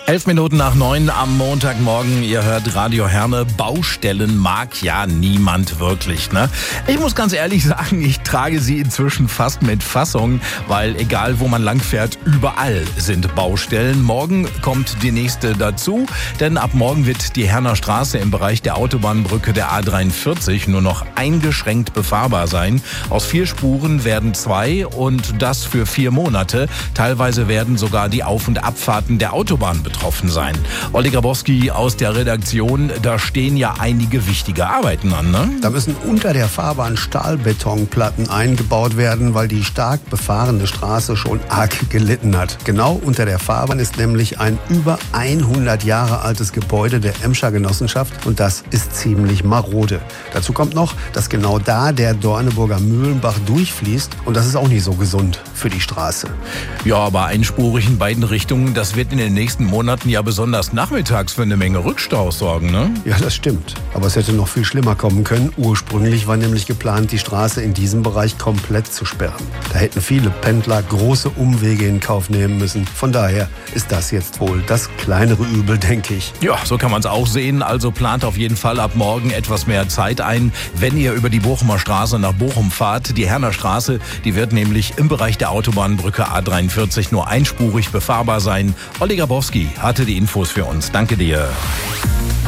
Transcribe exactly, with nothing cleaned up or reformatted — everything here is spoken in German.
Elf Minuten nach neun am Montagmorgen. Ihr hört Radio Herne. Baustellen mag ja niemand wirklich, ne? Ich muss ganz ehrlich sagen, ich trage sie inzwischen fast mit Fassung, weil egal wo man langfährt, überall sind Baustellen. Morgen kommt die nächste dazu, denn ab morgen wird die Herner Straße im Bereich der Autobahnbrücke der A dreiundvierzig nur noch eingeschränkt befahrbar sein. Aus vier Spuren werden zwei und das für vier Monate. Teilweise werden sogar die Auf- und Abfahrten der Autobahn betroffen sein. Olli Grabowski aus der Redaktion, da stehen ja einige wichtige Arbeiten an, ne? Da müssen unter der Fahrbahn Stahlbetonplatten eingebaut werden, weil die stark befahrene Straße schon arg gelitten hat. Genau unter der Fahrbahn ist nämlich ein über hundert Jahre altes Gebäude der Emscher Genossenschaft und das ist ziemlich marode. Dazu kommt noch, dass genau da der Dorneburger Mühlenbach durchfließt und das ist auch nicht so gesund für die Straße. Ja, aber einspurig in beiden Richtungen, das wird in den nächsten Monaten ja besonders nachmittags für eine Menge Rückstaus sorgen, ne? Ja, das stimmt. Aber es hätte noch viel schlimmer kommen können. Ursprünglich war nämlich geplant, die Straße in diesem Bereich komplett zu sperren. Da hätten viele Pendler große Umwege in Kauf nehmen müssen. Von daher ist das jetzt wohl das kleinere Übel, denke ich. Ja, so kann man es auch sehen. Also plant auf jeden Fall ab morgen etwas mehr Zeit ein, wenn ihr über die Bochumer Straße nach Bochum fahrt. Die Herner Straße, die wird nämlich im Bereich der Autobahnbrücke A dreiundvierzig nur einspurig befahrbar sein. Olli Grabowski hatte die Infos für uns. Danke dir.